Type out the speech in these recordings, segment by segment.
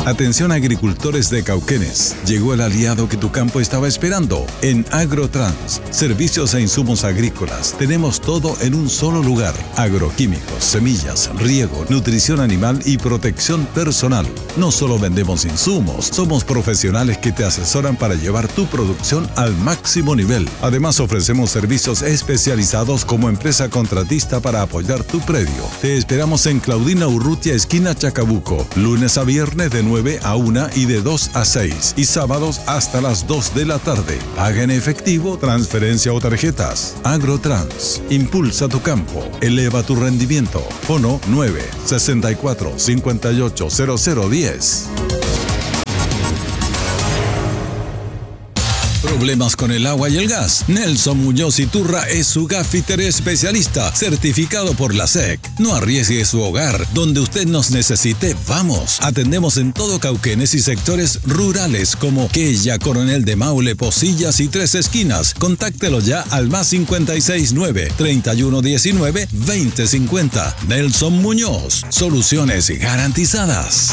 Atención agricultores de Cauquenes, llegó el aliado que tu campo estaba esperando. En Agrotrans, servicios e insumos agrícolas, tenemos todo en un solo lugar. Agroquímicos, semillas, riego, nutrición animal y protección personal. No solo vendemos insumos, somos profesionales que te asesoran para llevar tu producción al máximo nivel. Además ofrecemos servicios especializados como empresa contratista para apoyar tu predio. Te esperamos en Claudina Urrutia, esquina Chacabuco, lunes a viernes de 9 a 1 y de 2 a 6 y sábados hasta las 2 de la tarde. Paga en efectivo, transferencia o tarjetas. Agrotrans, impulsa tu campo, eleva tu rendimiento. Fono 9 64 58 0010. ¿Problemas con el agua y el gas? Nelson Muñoz Iturra es su gaffiter especialista, certificado por la SEC. No arriesgue su hogar. Donde usted nos necesite, vamos. Atendemos en todo Cauquenes y sectores rurales como Quella, Coronel de Maule, Posillas y Tres Esquinas. Contáctelo ya al más 569 3119 2050. Nelson Muñoz. Soluciones garantizadas.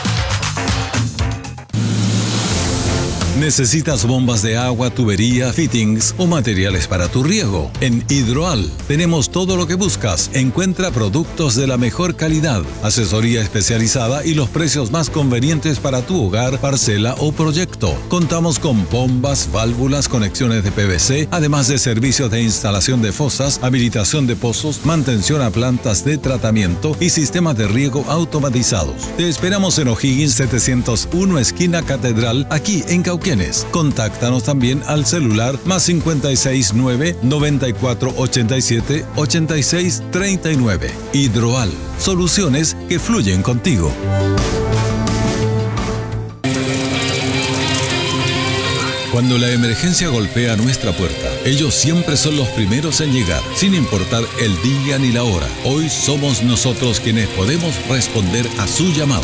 ¿Necesitas bombas de agua, tubería, fittings o materiales para tu riego? En Hidroal tenemos todo lo que buscas. Encuentra productos de la mejor calidad, asesoría especializada y los precios más convenientes para tu hogar, parcela o proyecto. Contamos con bombas, válvulas, conexiones de PVC, además de servicios de instalación de fosas, habilitación de pozos, mantención a plantas de tratamiento y sistemas de riego automatizados. Te esperamos en O'Higgins 701, esquina Catedral, aquí en Cauquenes. Contáctanos también al celular más 569 9487 8639. Hidroal, soluciones que fluyen contigo. Cuando la emergencia golpea nuestra puerta, ellos siempre son los primeros en llegar, sin importar el día ni la hora. Hoy somos nosotros quienes podemos responder a su llamado.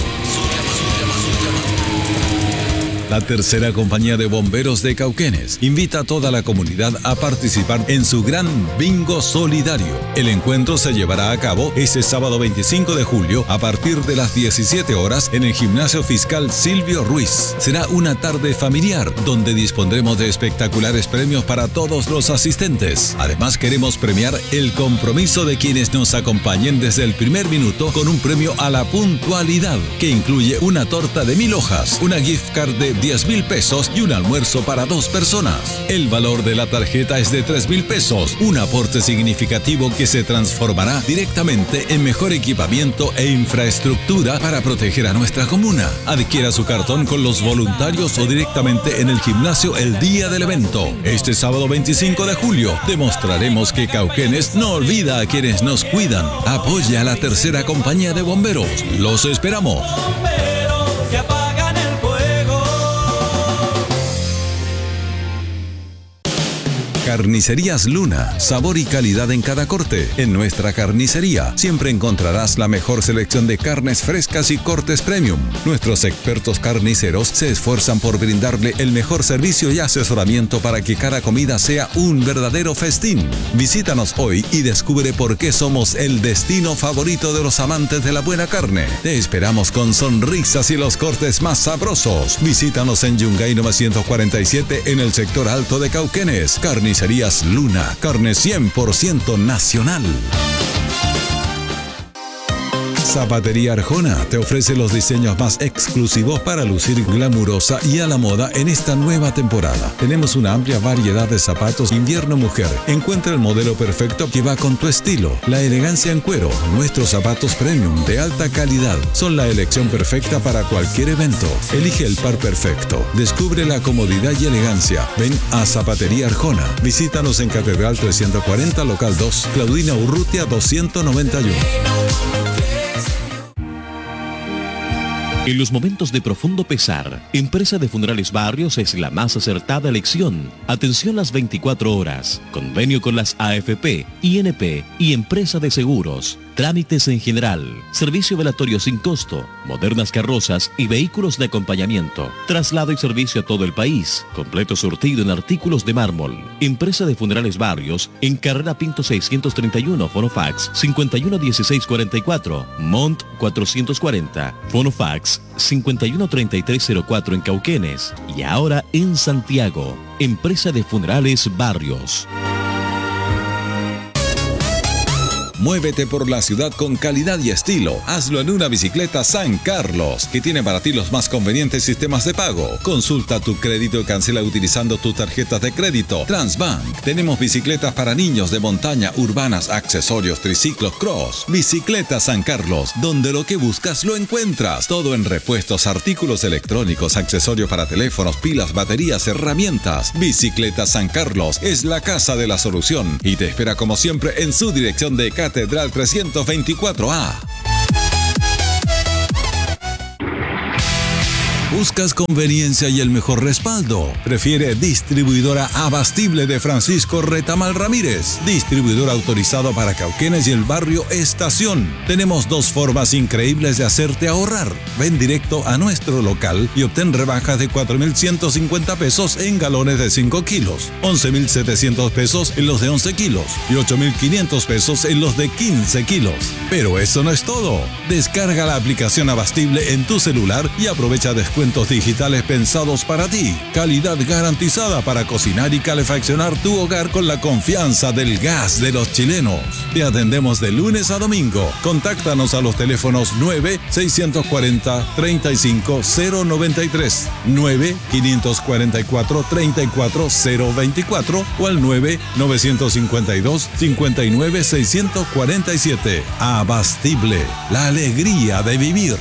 La tercera compañía de bomberos de Cauquenes invita a toda la comunidad a participar en su gran bingo solidario. El encuentro se llevará a cabo este sábado 25 de julio a partir de las 17 horas en el Gimnasio Fiscal Silvio Ruiz. Será una tarde familiar donde dispondremos de espectaculares premios para todos los asistentes. Además, queremos premiar el compromiso de quienes nos acompañen desde el primer minuto con un premio a la puntualidad que incluye una torta de 1000 hojas, una gift card de 10,000 pesos y un almuerzo para 2 personas. El valor de la tarjeta es de 3,000 pesos, un aporte significativo que se transformará directamente en mejor equipamiento e infraestructura para proteger a nuestra comuna. Adquiera su cartón con los voluntarios o directamente en el gimnasio el día del evento. Este sábado 25 de julio demostraremos que Cauquenes no olvida a quienes nos cuidan. Apoya a la tercera compañía de bomberos. Los esperamos. Carnicerías Luna, sabor y calidad en cada corte. En nuestra carnicería siempre encontrarás la mejor selección de carnes frescas y cortes premium. Nuestros expertos carniceros se esfuerzan por brindarle el mejor servicio y asesoramiento para que cada comida sea un verdadero festín. Visítanos hoy y descubre por qué somos el destino favorito de los amantes de la buena carne. Te esperamos con sonrisas y los cortes más sabrosos. Visítanos en Yungay 947 en el sector alto de Cauquenes. Carnicerías Luna, carne 100% nacional. Zapatería Arjona te ofrece los diseños más exclusivos para lucir glamurosa y a la moda en esta nueva temporada. Tenemos una amplia variedad de zapatos invierno-mujer. Encuentra el modelo perfecto que va con tu estilo. La elegancia en cuero. Nuestros zapatos premium de alta calidad son la elección perfecta para cualquier evento. Elige el par perfecto. Descubre la comodidad y elegancia. Ven a Zapatería Arjona. Visítanos en Catedral 340, local 2, Claudina Urrutia 291. En los momentos de profundo pesar, Empresa de Funerales Barrios es la más acertada elección. Atención las 24 horas. Convenio con las AFP, INP y Empresa de Seguros. trámites en general, servicio velatorio sin costo, modernas carrozas y vehículos de acompañamiento, traslado y servicio a todo el país, completo surtido en artículos de mármol. Empresa de Funerales Barrios, en Carrera Pinto 631, Fonofax 511644, Mont 440, Fonofax 513304 en Cauquenes y ahora en Santiago. Empresa de Funerales Barrios. Muévete por la ciudad con calidad y estilo. Hazlo en una bicicleta San Carlos, que tiene para ti los más convenientes sistemas de pago. Consulta tu crédito y cancela utilizando tus tarjetas de crédito Transbank. Tenemos bicicletas para niños de montaña, urbanas, accesorios, triciclos, cross. Bicicleta San Carlos, donde lo que buscas lo encuentras. Todo en repuestos, artículos electrónicos, accesorios para teléfonos, pilas, baterías, herramientas. Bicicleta San Carlos es la casa de la solución y te espera como siempre en su dirección de Catedral 324A. ¿Buscas conveniencia y el mejor respaldo? Prefiere Distribuidora Abastible de Francisco Retamal Ramírez. Distribuidor autorizado para Cauquenes y el barrio Estación. Tenemos dos formas increíbles de hacerte ahorrar. Ven directo a nuestro local y obtén rebajas de 4.150 pesos en galones de 5 kilos, 11.700 pesos en los de 11 kilos y 8.500 pesos en los de 15 kilos. Pero eso no es todo. Descarga la aplicación Abastible en tu celular y aprovecha descuentos digitales pensados para ti. Calidad garantizada para cocinar y calefaccionar tu hogar con la confianza del gas de los chilenos. Te atendemos de lunes a domingo. Contáctanos a los teléfonos 9-640-35093, 9-544-34024 o al 9-952-59647. Abastible, la alegría de vivir.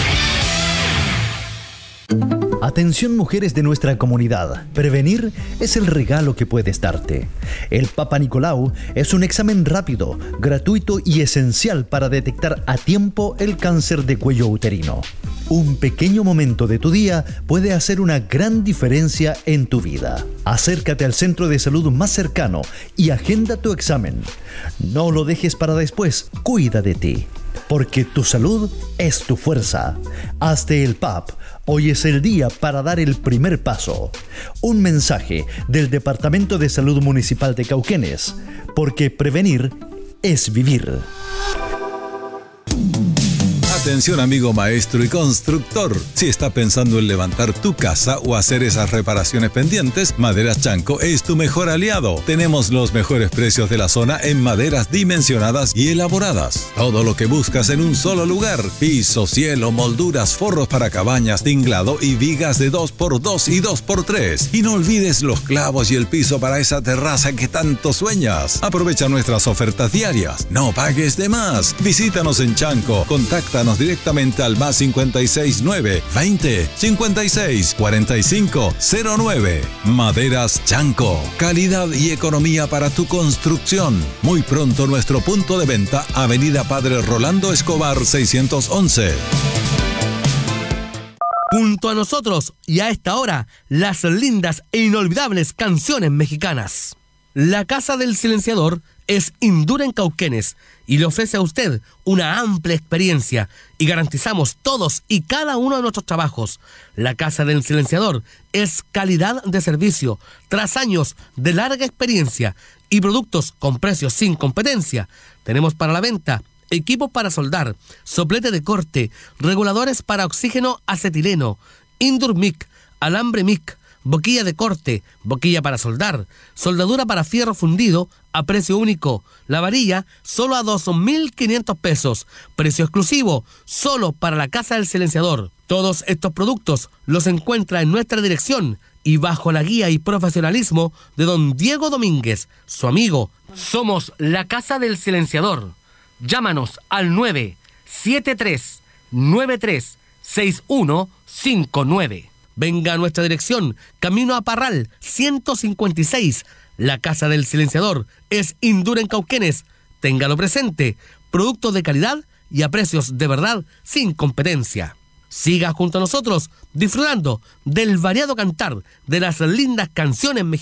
Atención mujeres de nuestra comunidad, prevenir es el regalo que puedes darte. El Papa Nicolau es un examen rápido, gratuito y esencial para detectar a tiempo el cáncer de cuello uterino. Un pequeño momento de tu día puede hacer una gran diferencia en tu vida. Acércate al centro de salud más cercano y agenda tu examen. No lo dejes para después, cuida de ti. Porque tu salud es tu fuerza. Hazte el PAP. Hoy es el día para dar el primer paso. Un mensaje del Departamento de Salud Municipal de Cauquenes. Porque prevenir es vivir. Atención amigo maestro y constructor. Si está pensando en levantar tu casa o hacer esas reparaciones pendientes, Maderas Chanco es tu mejor aliado. Tenemos los mejores precios de la zona en maderas dimensionadas y elaboradas. Todo lo que buscas en un solo lugar. Piso, cielo, molduras, forros para cabañas, tinglado y vigas de 2x2 y 2x3. Y no olvides los clavos y el piso para esa terraza que tanto sueñas. Aprovecha nuestras ofertas diarias. No pagues de más. Visítanos en Chanco. Contáctanos directamente al más 569 20 56 45 09. Maderas Chanco. Calidad y economía para tu construcción. Muy pronto nuestro punto de venta, Avenida Padre Rolando Escobar 611. Junto a nosotros y a esta hora, las lindas e inolvidables canciones mexicanas. La Casa del Silenciador es Indura en Cauquenes y le ofrece a usted una amplia experiencia y garantizamos todos y cada uno de nuestros trabajos. La Casa del Silenciador es calidad de servicio tras años de larga experiencia y productos con precios sin competencia. Tenemos para la venta equipos para soldar, soplete de corte, reguladores para oxígeno acetileno, Indurmic, alambre MIC, boquilla de corte, boquilla para soldar, soldadura para fierro fundido a precio único. La varilla solo a 2.500 pesos. Precio exclusivo solo para la Casa del Silenciador. Todos estos productos los encuentra en nuestra dirección y bajo la guía y profesionalismo de don Diego Domínguez, su amigo. Somos la Casa del Silenciador. Llámanos al 973-93-6159. Venga a nuestra dirección, Camino a Parral, 156. La Casa del Silenciador es Indura en Cauquenes. Téngalo presente. Productos de calidad y a precios de verdad sin competencia. Siga junto a nosotros disfrutando del variado cantar de las lindas canciones mexicanas.